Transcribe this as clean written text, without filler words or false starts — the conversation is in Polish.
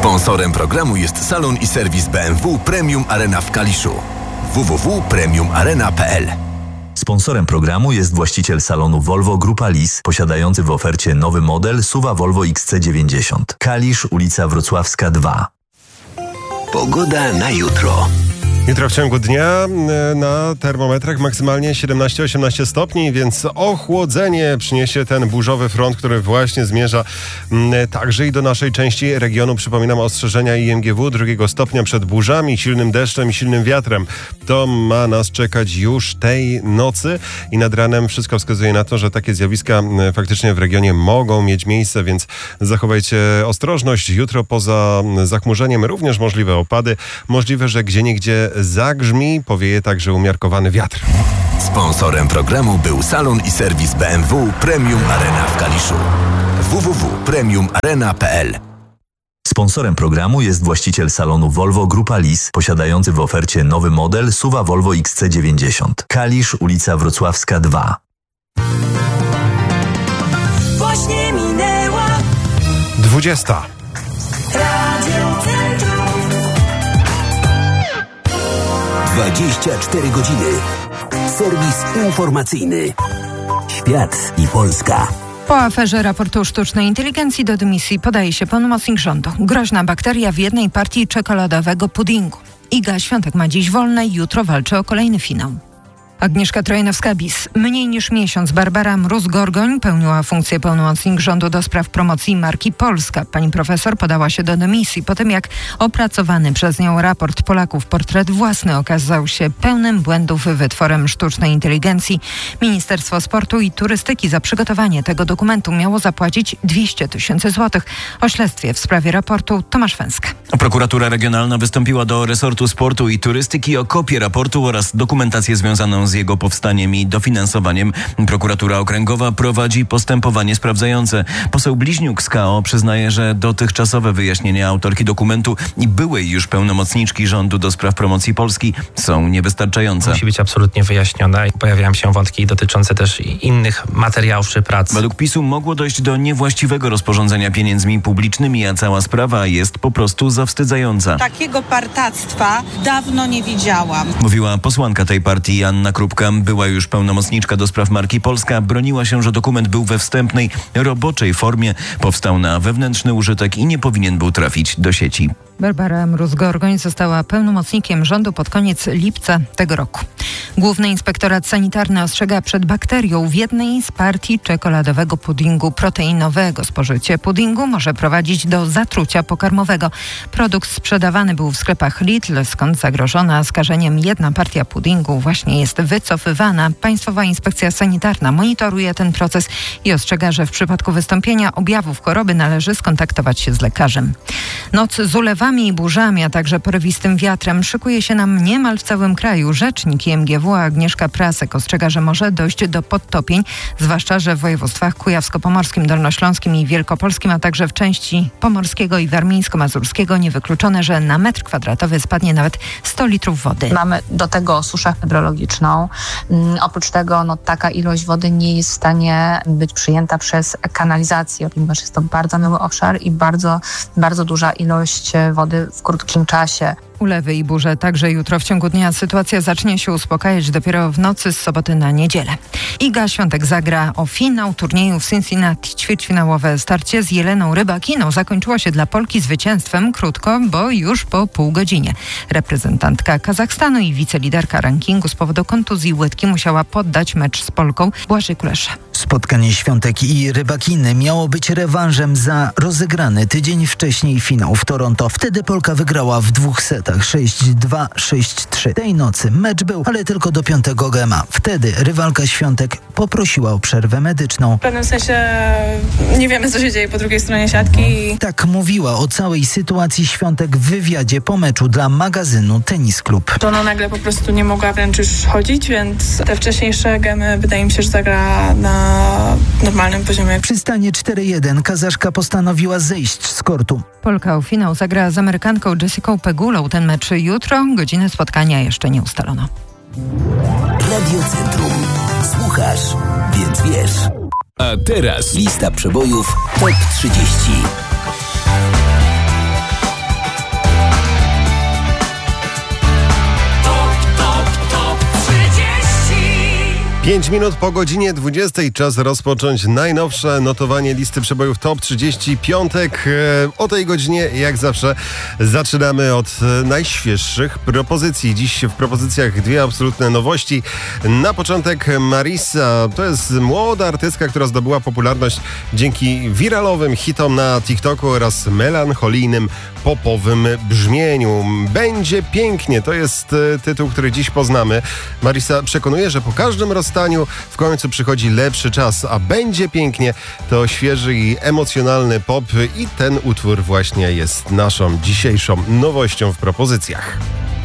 Sponsorem programu jest salon i serwis BMW Premium Arena w Kaliszu. www.premiumarena.pl. Sponsorem programu jest właściciel salonu Volvo Grupa Lis, posiadający w ofercie nowy model SUV Volvo XC90. Kalisz, ulica Wrocławska 2. Pogoda na jutro. Jutro w ciągu dnia na termometrach maksymalnie 17-18 stopni, więc ochłodzenie przyniesie ten burzowy front, który właśnie zmierza także i do naszej części regionu. Przypominam, ostrzeżenia IMGW 2 stopnia przed burzami, silnym deszczem i silnym wiatrem. To ma nas czekać już tej nocy i nad ranem wszystko wskazuje na to, że takie zjawiska faktycznie w regionie mogą mieć miejsce, więc zachowajcie ostrożność. Jutro poza zachmurzeniem również możliwe opady. Możliwe, że gdzieniegdzie zagrzmi, powieje także umiarkowany wiatr. Sponsorem programu był salon i serwis BMW Premium Arena w Kaliszu. www.premiumarena.pl. Sponsorem programu jest właściciel salonu Volvo Grupa Lis, posiadający w ofercie nowy model SUV Volvo XC90. Kalisz, ulica Wrocławska 2. Właśnie minęła 20. Radio Centrum. 24 godziny. Serwis informacyjny. Świat i Polska. Po aferze raportu sztucznej inteligencji do dymisji podaje się pełnomocnik rządu. Groźna bakteria w jednej partii czekoladowego puddingu. Iga Świątek ma dziś wolne i jutro walczy o kolejny finał. Agnieszka Trojanowska-Bis. Mniej niż miesiąc Barbara Mróz-Gorgoń pełniła funkcję pełnomocnik rządu do spraw promocji marki Polska. Pani profesor podała się do dymisji po tym, jak opracowany przez nią raport Polaków Portret Własny okazał się pełnym błędów wytworem sztucznej inteligencji. Ministerstwo Sportu i Turystyki za przygotowanie tego dokumentu miało zapłacić 200 000 złotych. O śledztwie w sprawie raportu Tomasz Węska. Prokuratura Regionalna wystąpiła do resortu sportu i turystyki o kopię raportu oraz dokumentację związaną z jego powstaniem i dofinansowaniem. Prokuratura Okręgowa prowadzi postępowanie sprawdzające. Poseł Bliźniuk z KO przyznaje, że dotychczasowe wyjaśnienia autorki dokumentu i byłej już pełnomocniczki rządu do spraw promocji Polski są niewystarczające. Musi być absolutnie wyjaśniona. Pojawiają się wątki dotyczące też innych materiałów czy prac. Według PiS-u mogło dojść do niewłaściwego rozporządzenia pieniędzmi publicznymi, a cała sprawa jest po prostu zawstydzająca. Takiego partactwa dawno nie widziałam. Mówiła posłanka tej partii Anna Krupka, była już pełnomocniczka do spraw marki Polska, broniła się, że dokument był we wstępnej, roboczej formie, powstał na wewnętrzny użytek i nie powinien był trafić do sieci. Barbara Mróz-Gorgoń została pełnomocnikiem rządu pod koniec lipca tego roku. Główny Inspektorat Sanitarny ostrzega przed bakterią w jednej z partii czekoladowego puddingu proteinowego. Spożycie puddingu może prowadzić do zatrucia pokarmowego. Produkt sprzedawany był w sklepach Lidl, skąd zagrożona skażeniem jedna partia puddingu właśnie jest wycofywana. Państwowa Inspekcja Sanitarna monitoruje ten proces i ostrzega, że w przypadku wystąpienia objawów choroby należy skontaktować się z lekarzem. Noc z ulewami i burzami, a także porywistym wiatrem szykuje się nam niemal w całym kraju. Rzecznik IMGW Agnieszka Prasek ostrzega, że może dojść do podtopień, zwłaszcza, że w województwach kujawsko-pomorskim, dolnośląskim i wielkopolskim, a także w części pomorskiego i warmińsko-mazurskiego niewykluczone, że na metr kwadratowy spadnie nawet 100 litrów wody. Mamy do tego suszę hydrologiczną. Oprócz tego taka ilość wody nie jest w stanie być przyjęta przez kanalizację, ponieważ jest to bardzo mały obszar i bardzo, bardzo duża ilość wody w krótkim czasie. Ulewy i burze także jutro w ciągu dnia. Sytuacja zacznie się uspokajać dopiero w nocy z soboty na niedzielę. Iga Świątek zagra o finał turnieju w Cincinnati. Ćwierćfinałowe starcie z Jeleną Rybakiną zakończyło się dla Polki zwycięstwem krótko, bo już po pół godzinie. Reprezentantka Kazachstanu i wiceliderka rankingu z powodu kontuzji łydki musiała poddać mecz z Polką. Błażej Kulesza. Spotkanie Świątek i Rybakiny miało być rewanżem za rozegrany tydzień wcześniej finał w Toronto. Wtedy Polka wygrała w 2 setach 6-2, 6-3. Tej nocy mecz był, ale tylko do 5. gema. Wtedy rywalka Świątek poprosiła o przerwę medyczną. W pewnym sensie nie wiemy, co się dzieje po drugiej stronie siatki. Tak mówiła o całej sytuacji Świątek w wywiadzie po meczu dla magazynu Tennis Club. To ona nagle po prostu nie mogła wręcz już chodzić, więc te wcześniejsze gemy wydaje mi się, że zagra na normalnym poziomie. Przy stanie 4-1 Kazaszka postanowiła zejść z kortu. Polka o finał zagra z Amerykanką Jessicą Pegulą. Ten mecz jutro, godzinę spotkania jeszcze nie ustalono. Radio Centrum. Słuchasz, więc wiesz. A teraz lista przebojów TOP 30. 5 minut po godzinie 20. Czas rozpocząć najnowsze notowanie listy przebojów Top 30 piątek. O tej godzinie, jak zawsze, zaczynamy od najświeższych propozycji. Dziś w propozycjach dwie absolutne nowości. Na początek Marisa. To jest młoda artystka, która zdobyła popularność dzięki wiralowym hitom na TikToku oraz melancholijnym popowym brzmieniu. Będzie pięknie. To jest tytuł, który dziś poznamy. Marisa przekonuje, że po każdym rozstaniu w końcu przychodzi lepszy czas, a będzie pięknie to świeży i emocjonalny pop i ten utwór właśnie jest naszą dzisiejszą nowością w propozycjach.